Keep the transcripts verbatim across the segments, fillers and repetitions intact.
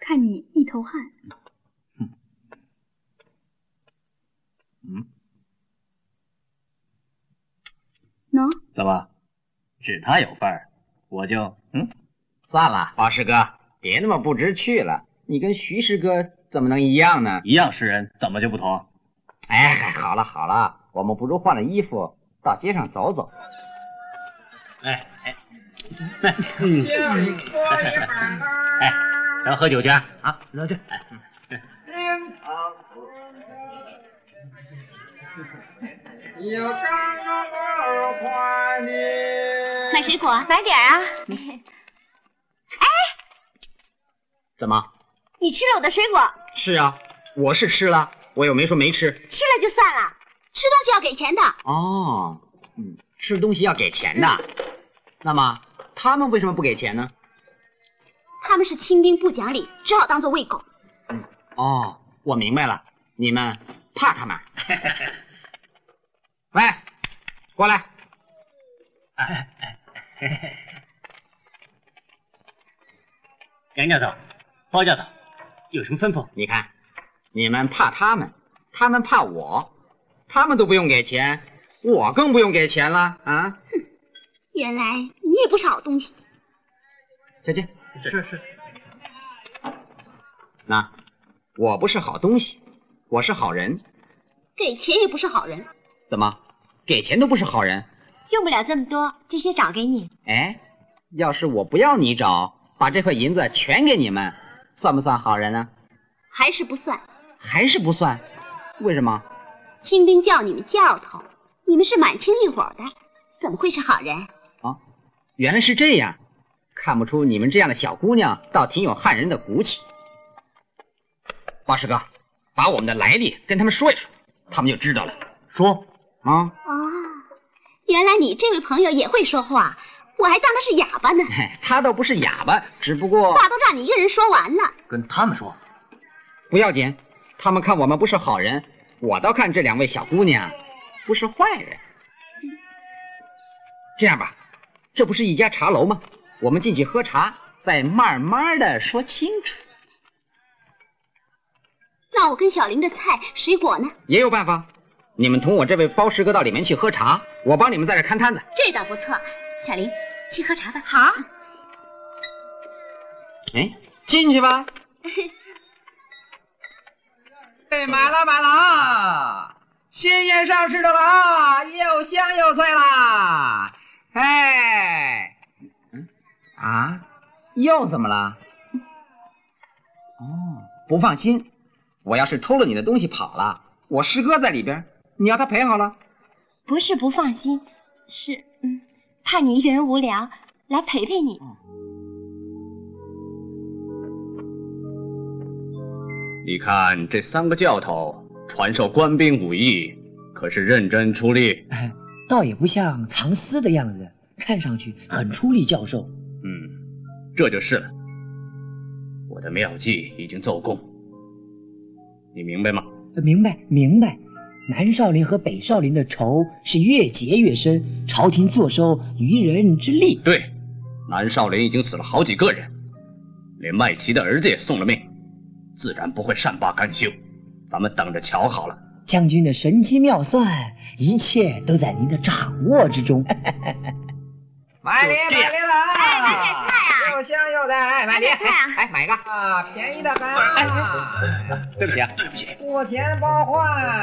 看你一头汗。 嗯嗯， 喏， 怎么，只他有份儿，我就嗯， 算了，包师哥，别那么不知趣了。你跟徐师哥怎么能一样呢？ 一样是人，怎么就不同？ 哎，好了好了，我们不如换了衣服到街上走走。 哎哎，哎，哎，咱喝酒去啊！走去。哎， 买水果，买点啊！哎， 怎么？ 你吃了我的水果？ 是啊，我是吃了，我又没说没吃。 吃了就算了，吃东西要给钱的。 哦，嗯，吃东西要给钱的。嗯、那么他们为什么不给钱呢？ 他们是清兵不讲理，只好当做喂狗。 嗯，哦，我明白了，你们怕他们。喂，过来。 哎哎哎，杨教头，包教头，有什么吩咐？ 你看，你们怕他们，他们怕我，他们都不用给钱，我更不用给钱了啊！ 哼，原来你也不是好东西。 小姐， 是是。 那我不是好东西，我是好人。 给钱也不是好人。 怎么，给钱都不是好人？ 用不了这么多，这些找给你。 哎，要是我不要你找，把这块银子全给你们，算不算好人呢？ 还是不算。 还是不算？为什么？ 清兵叫你们教头，你们是满清一伙的，怎么会是好人？ 啊，原来是这样，看不出你们这样的小姑娘倒挺有汉人的骨气。包师哥，把我们的来历跟他们说一说，他们就知道了。 说啊。 哦，原来你这位朋友也会说话，我还当他是哑巴呢。 他倒不是哑巴，只不过话都让你一个人说完了。 跟他们说， 不要紧，他们看我们不是好人，我倒看这两位小姑娘不是坏人。这样吧，这不是一家茶楼吗？我们进去喝茶，再慢慢的说清楚。 那我跟小玲的菜水果呢？ 也有办法，你们同我这位包师哥到里面去喝茶，我帮你们在这看摊子。 这倒不错，小玲，去喝茶吧。 好。 哎，进去吧。哎，买了买了，新鲜上市的了啊，又香又脆啦！哎，嗯啊，又怎么了？哦，不放心，我要是偷了你的东西跑了，我师哥在里边，你要他赔好了。 不是不放心，是嗯，怕你一个人无聊，来陪陪你。 哦， 你看这三个教头传授官兵武艺，可是认真出力， 哎，倒也不像藏私的样子，看上去很出力教授。 嗯，这就是了。我的妙计已经奏功，你明白吗？ 明白，明白。南少林和北少林的仇是越结越深，朝廷坐收渔人之利。 对，南少林已经死了好几个人，连麦琪的儿子也送了命。自然不会善罢甘休，咱们等着瞧好了。 将军的神机妙算，一切都在您的掌握之中。 买梨买梨了， 哎，买点菜啊， 又香又带，买梨买点菜啊， 哎，买一个啊，便宜的很啊。 对不起啊，对不起， 不填包换。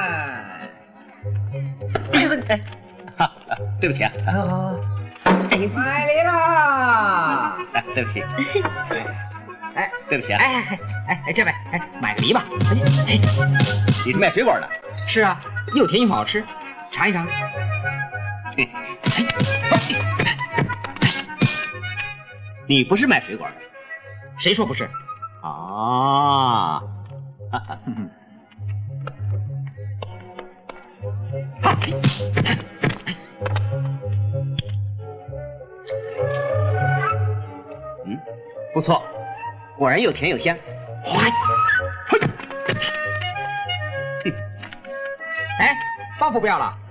哎，哈，对不起啊， 啊， 买梨了， 哎，对不起， 哎， 对不起啊， 哎哎哎哎，这位，哎，买个梨吧。哎， 你是卖水果的？ 是啊，又甜又好吃，尝一尝。 嘿，你不是卖水果的？ 谁说不是？ 啊，哈哈，嗯，不错，果然又甜又香。 哎，包袱不要了。